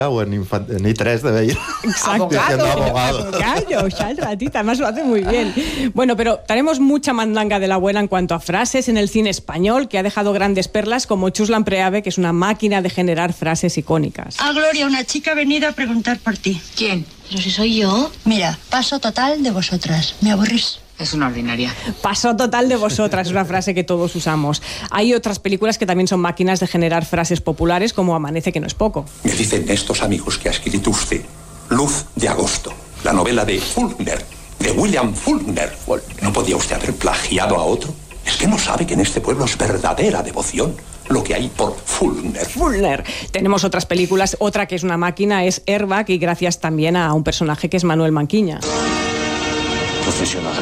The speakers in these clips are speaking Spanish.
o en I3 debe ir. Abogado. Claro, ya ratita, además lo hace muy bien. Bueno, pero tenemos mucha mandanga de la buena en cuanto a frases en el cine español, que ha dejado grandes perlas como Chuslan Preave, que es una máquina de generar frases icónicas. Gloria, una chica ha venido a preguntar por ti. ¿Quién? Pero si soy yo. Mira, paso total de vosotras. ¿Me aburrís? Es una ordinaria. Paso total de vosotras, es una frase que todos usamos. Hay otras películas que también son máquinas de generar frases populares, como Amanece, que no es poco. Me dicen estos amigos que ha escrito usted Luz de Agosto, la novela de Faulkner, de William Faulkner. ¿No podía usted haber plagiado a otro? Es que no sabe que en este pueblo es verdadera devoción lo que hay por Faulkner. Faulkner. Tenemos otras películas, otra que es una máquina es Airbag, y gracias también a un personaje que es Manuel Manquiña. Profesional.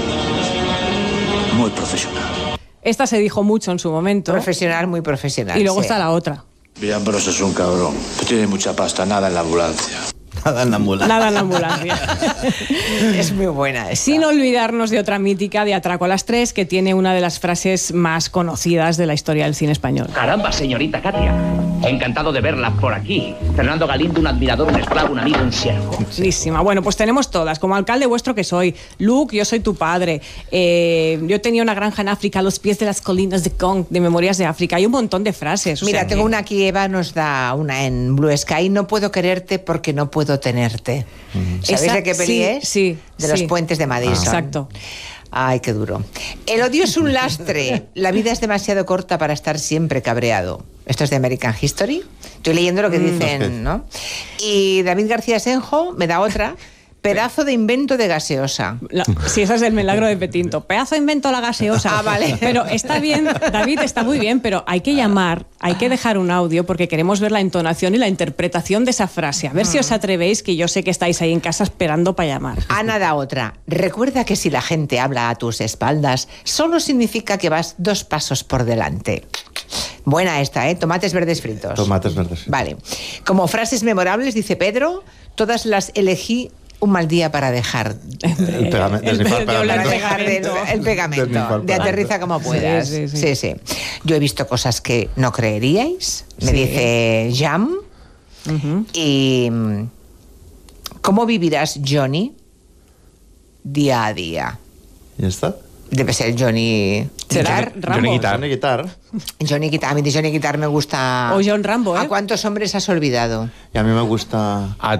Muy profesional. Esta se dijo mucho en su momento. Profesional, muy profesional. Y luego sí. está la otra. Villambrós es un cabrón. Tiene mucha pasta, nada en la ambulancia. Nada en la ambulancia. Nada en la ambulancia. Es muy buena esta. Sin olvidarnos de otra mítica, de Atraco a las 3, que tiene una de las frases más conocidas de la historia del cine español. Caramba, señorita Katia. Encantado de verla por aquí. Fernando Galindo, un admirador, un esclavo, un amigo, un siervo. Buenísima. Bueno, pues tenemos todas. Como alcalde vuestro que soy. Luke, yo soy tu padre. Yo tenía una granja en África a los pies de las colinas de Kong, de Memorias de África. Hay un montón de frases. Mira, tengo una aquí, Eva nos da una en Blue Sky. No puedo quererte porque no puedo tenerte. ¿Sabéis de qué peli es? Sí. De los puentes de Madison. Exacto. Ay, qué duro. El odio es un lastre. La vida es demasiado corta para estar siempre cabreado. Esto es de American History. Estoy leyendo lo que dicen, ¿no? Y David García Senjo me da otra. Pedazo de invento de gaseosa. Sí, esa es el milagro de Petinto. Pedazo de invento la gaseosa. Ah, vale. Pero está bien, David, está muy bien, pero hay que llamar, hay que dejar un audio porque queremos ver la entonación y la interpretación de esa frase. A ver si os atrevéis, que yo sé que estáis ahí en casa esperando para llamar. Ana da otra. Recuerda que si la gente habla a tus espaldas, solo significa que vas 2 pasos por delante. Buena esta, ¿eh? Tomates verdes fritos. Tomates verdes fritos. Vale. Como frases memorables, dice Pedro, todas las elegí un mal día para dejar El pegamento. el pegamento. De aterriza como puedas. Sí. Yo he visto cosas que no creeríais. Me dice Jam. Y ¿cómo vivirás, Johnny, día a día? ¿Y está? Debe ser Johnny Guitar. Johnny Guitar. Johnny Guitar. A mí de Johnny Guitar me gusta. O John Rambo, ¿eh? ¿A cuántos hombres has olvidado? Y a mí me gusta... ¿A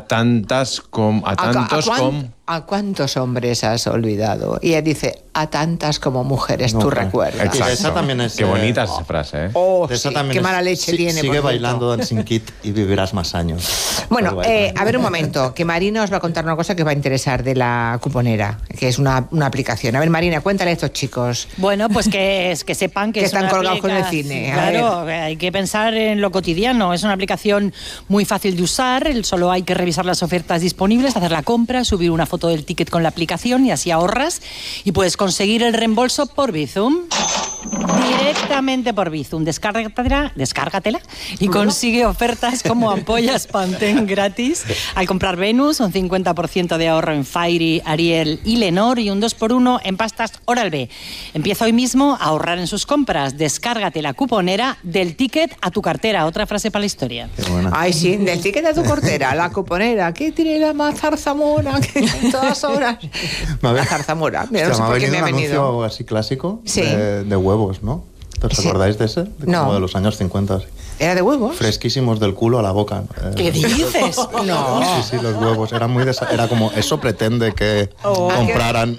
cuántos hombres has olvidado? Y él dice, a tantas como mujeres tú recuerdas. Exacto. Esa también es, Qué bonita es esa frase, ¿eh? Oh, esa sí, también qué mala leche tiene. Sigue por bailando cierto. Dancing Kid y vivirás más años. Bueno, a ver un momento, que Marina os va a contar una cosa que os va a interesar de la cuponera, que es una aplicación. A ver, Marina, cuéntale a estos chicos. Bueno, pues que sepan que que es están una colgados con el aplicación. cine. Claro, hay que pensar en lo cotidiano. Es una aplicación muy fácil de usar, solo hay que revisar las ofertas disponibles, hacer la compra, subir una foto del ticket con la aplicación y así ahorras y puedes conseguir el reembolso por Bizum. Directamente por Bizum. Descárgatela y consigue ofertas como ampollas Pantene gratis al comprar Venus, un 50% de ahorro en Fairy, Ariel y Lenor y un 2x1 en pastas Oral-B. Empieza hoy mismo a ahorrar en sus compras. Descárgate la cuponera del ticket a tu cartera. Otra frase para la historia. Ay, sí, del ticket a tu cartera, la cuponera. ¿Qué tiene la más zarzamora? Que todas horas. La zarzamora. Mira, no sé por qué me ha un venido. anuncio así clásico Sí. de huevos, ¿no? ¿Os acordáis de ese? No. Como de los años 50. ¿Era de huevos? Fresquísimos del culo a la boca. ¿Qué dices? No. Sí, los huevos. Era muy era como, eso pretende que compraran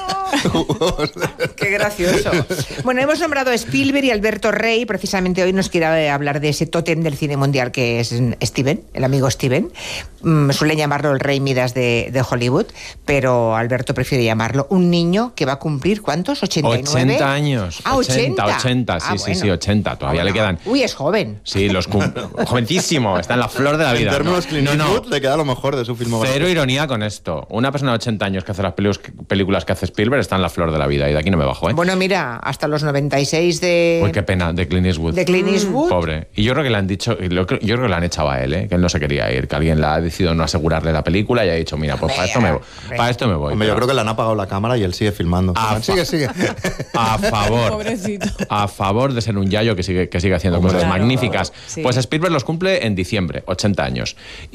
huevos. Qué gracioso. Bueno, hemos nombrado a Spielberg y Alberto Rey. Precisamente hoy nos quiere hablar de ese tótem del cine mundial que es Steven, el amigo Steven. Suelen llamarlo el Rey Midas de Hollywood, pero Alberto prefiere llamarlo un niño que va a cumplir, ¿cuántos? 89. 80 años. Ah, 80. Sí, 80. Todavía le quedan. Uy, es joven. Sí, jovencísimo, está en la flor de la vida. En términos Clint Eastwood le queda lo mejor de su filmografía. Cero ironía con esto. Una persona de 80 años que hace las películas que hace Spielberg está en la flor de la vida y de aquí no me bajo, ¿eh? Bueno, mira, hasta los 96 de... Uy, qué pena, de Clint Eastwood. De Clint Eastwood. Pobre. Y yo creo que le han dicho, yo creo que le han echado a él, ¿eh? Que él no se quería ir, que alguien le ha decidido no asegurarle la película y ha dicho, mira, pues para esto me voy. Hombre, yo creo que le han apagado la cámara y él sigue filmando. Sigue. A favor. Pobrecito. A favor de ser un yayo que sigue haciendo cosas magníficas. Sí. Pues Spielberg los cumple en diciembre, 80 años.